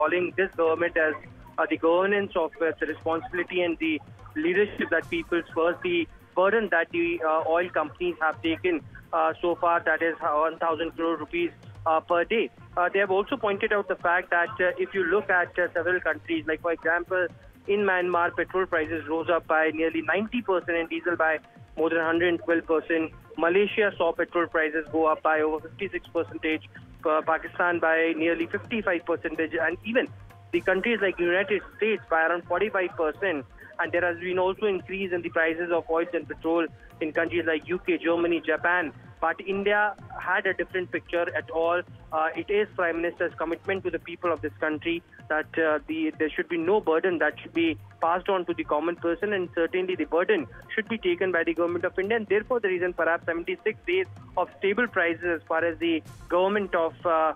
calling this government as the governance of the responsibility and the leadership that people's first, the burden that the oil companies have taken so far, that is 1,000 crore rupees per day. They have also pointed out the fact that if you look at several countries, like for example, in Myanmar, petrol prices rose up by nearly 90% and diesel by more than 112%. Malaysia saw petrol prices go up by over 56%, Pakistan by nearly 55%, and even the countries like the United States by around 45%. And there has been also increase in the prices of oil and petrol in countries like UK, Germany, Japan. But India had a different picture at all. It is Prime Minister's commitment to the people of this country that there should be no burden that should be passed on to the common person, and certainly the burden should be taken by the government of India. And therefore, the reason perhaps 76 days of stable prices as far as the government of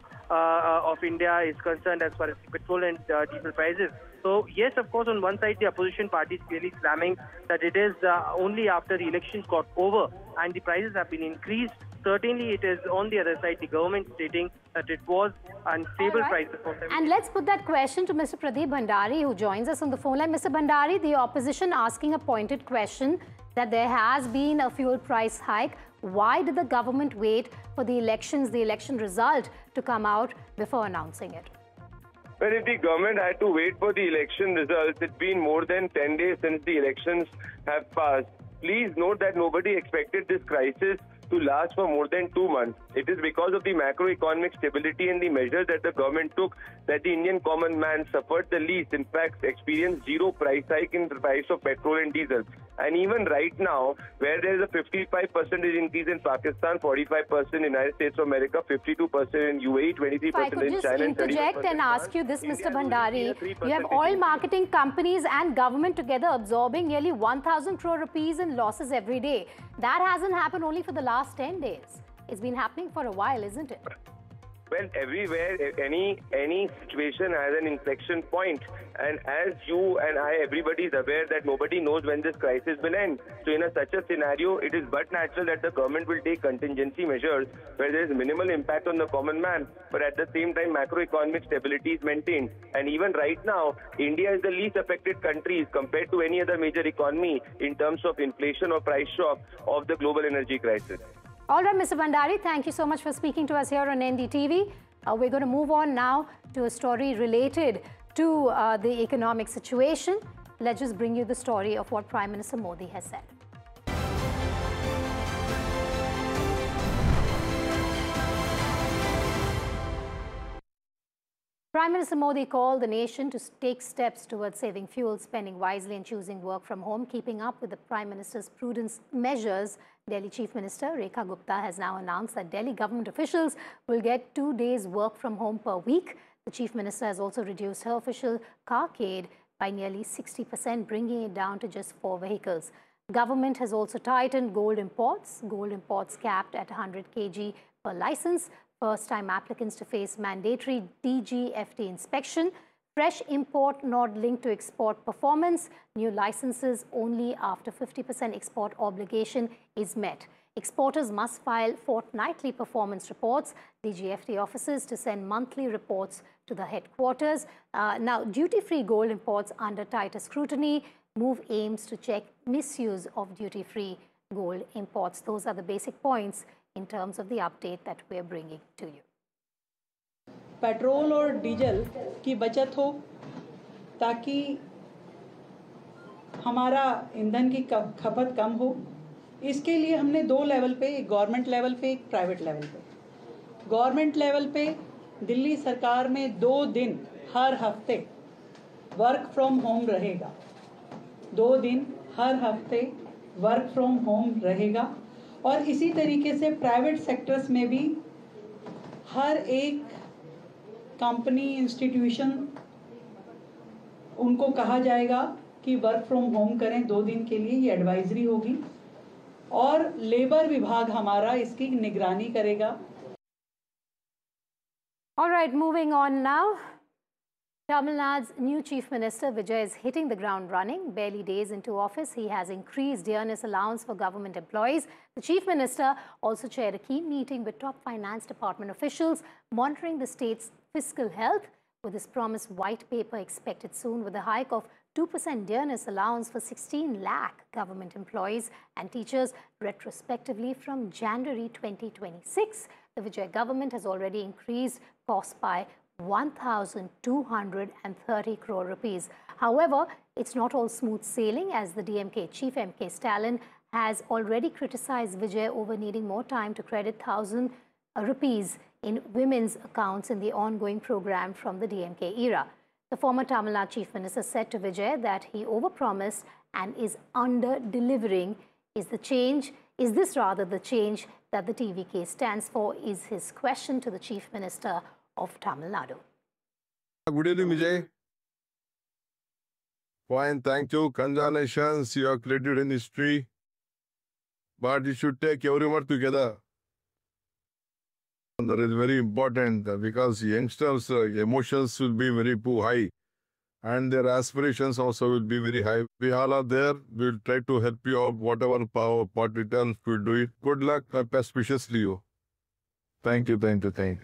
India is concerned, as far as the petrol and diesel prices. So yes, of course, on one side, the opposition party is clearly slamming that it is only after the elections got over and the prices have been increased. Certainly, it is on the other side, the government stating that it was unstable prices. And let's put that question to Mr. Pradeep Bhandari, who joins us on the phone line. Mr. Bhandari, the opposition asking a pointed question that there has been a fuel price hike. Why did the government wait for the elections, the election result to come out before announcing it? Well, if the government had to wait for the election results, it's been more than 10 days since the elections have passed. Please note that nobody expected this crisis to last for more than 2 months. It is because of the macroeconomic stability and the measures that the government took that the Indian common man suffered the least. In fact, experienced zero price hike in the price of petrol and diesel. And even right now, where there is a 55% increase in Pakistan, 45% in the United States of America, 52% in UAE, 23% in China. If I could just interject and ask you this, Mr. Bhandari, you have oil marketing companies and government together absorbing nearly 1,000 crore rupees in losses every day. That hasn't happened only for the last 10 days. It's been happening for a while, isn't it? Well, everywhere, any situation has an inflection point. And as you and I, everybody is aware that nobody knows when this crisis will end. So in such a scenario, it is but natural that the government will take contingency measures where there is minimal impact on the common man, but at the same time, macroeconomic stability is maintained. And even right now, India is the least affected country compared to any other major economy in terms of inflation or price shock of the global energy crisis. All right, Mr. Bhandari, thank you so much for speaking to us here on NDTV. We're going to move on now to a story related to the economic situation. Let's just bring you the story of what Prime Minister Modi has said. Prime Minister Modi called the nation to take steps towards saving fuel, spending wisely and choosing work from home. Keeping up with the Prime Minister's prudence measures, Delhi Chief Minister Rekha Gupta has now announced that Delhi government officials will get 2 days work from home per week. The Chief Minister has also reduced her official carcade by nearly 60%, bringing it down to just 4 vehicles. Government has also tightened gold imports capped at 100 kg per license. First-time applicants to face mandatory DGFT inspection. Fresh import not linked to export performance. New licenses only after 50% export obligation is met. Exporters must file fortnightly performance reports. DGFT officers to send monthly reports to the headquarters. Now, duty-free gold imports under tighter scrutiny. Move aims to check misuse of duty-free gold imports. Those are the basic points in terms of the update that we're bringing to you. Petrol और diesel की बचत हो ताकि हमारा ईंधन की खपत कम हो, इसके लिए हमने 2 लेवल पे, एक गवर्नमेंट लेवल पे, एक प्राइवेट लेवल पे। गवर्नमेंट लेवल पे दिल्ली सरकार में 2 दिन हर हफ्ते वर्क फ्रॉम होम रहेगा। 2 दिन हर हफ्ते वर्क फ्रॉम होम रहेगा। और इसी तरीके से प्राइवेट सेक्टर्स में भी हर एक कंपनी, इंस्टीट्यूशन, उनको कहा जाएगा कि वर्क फ्रॉम होम करें 2 दिन के लिए। ये एडवाइजरी होगी और लेबर विभाग हमारा इसकी निगरानी करेगा। All right, moving on now. Tamil Nadu's new Chief Minister Vijay is hitting the ground running. Barely days into office, he has increased dearness allowance for government employees. The Chief Minister also chaired a key meeting with top finance department officials, monitoring the state's fiscal health. with his promised white paper expected soon, with a hike of 2% dearness allowance for 16 lakh government employees and teachers retrospectively from January 2026. The Vijay government has already increased costs by 1,230 crore rupees. However, it's not all smooth sailing, as the DMK chief M.K. Stalin has already criticized Vijay over needing more time to credit 1,000 rupees in women's accounts in the ongoing program from the DMK era. The former Tamil Nadu chief minister said to Vijay that he overpromised and is under-delivering. Is this the change that the TVK stands for, is his question to the chief minister of Tamil Nadu. Good evening, Vijay. Fine, thank you. Congratulations, you are credited in history. But you should take everyone together. That is very important because youngsters' emotions will be very high and their aspirations also will be very high. We all are there. We will try to help you out. Whatever power party tells, we will do it. Good luck. Best wishes to you. Thank you, thank you, thank you.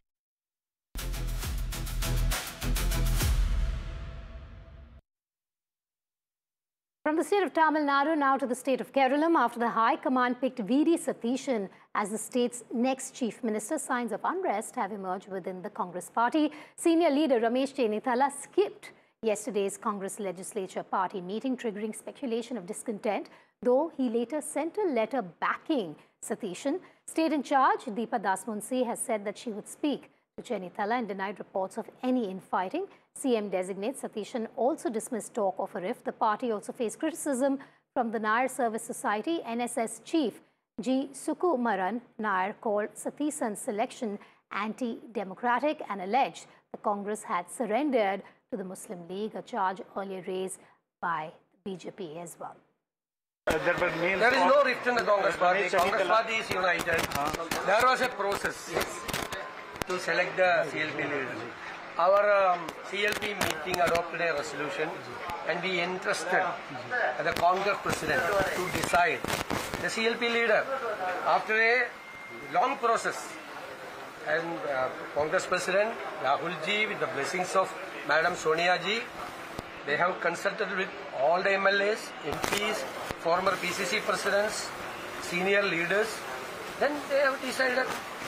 From the state of Tamil Nadu now to the state of Kerala, after the High Command picked V.D. Satheesan as the state's next chief minister, signs of unrest have emerged within the Congress party. Senior leader Ramesh Chennithala skipped yesterday's Congress legislature party meeting, triggering speculation of discontent, though he later sent a letter backing Satheesan. State in charge, Deepa Dasmunsi, has said that she would speak to Chennithala and denied reports of any infighting. CM-designate Satheesan also dismissed talk of a rift. The party also faced criticism from the Nair Service Society. NSS chief G. Sukumaran Nair called Satheesan's selection anti-democratic and alleged the Congress had surrendered to the Muslim League, a charge earlier raised by the BJP as well. There is no rift in the Congress party. Congress party is united. There was a process to select the CLP leader. Our CLP meeting adopted a resolution and we entrusted the Congress president to decide the CLP leader after a long process. And Congress president Rahul ji, with the blessings of Madam Sonia ji, they have consulted with all the MLAs, MPs, former PCC presidents, senior leaders. Then they have decided.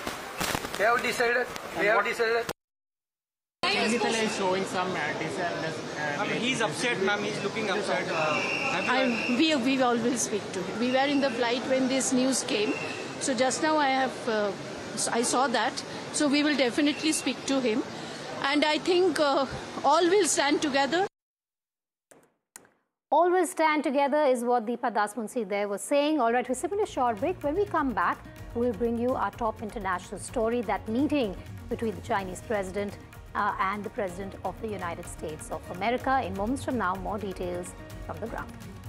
Chennithala is showing some he's upset, ma'am. He's looking upset. We always speak to him. We were in the flight when this news came. So just now I saw that. So we will definitely speak to him. And I think all will stand together. All will stand together is what Deepa Dasmunsi there was saying. All right, we're simply a short break. When we come back, we'll bring you our top international story, that meeting between the Chinese president and the President of the United States of America. In moments from now, more details from the ground.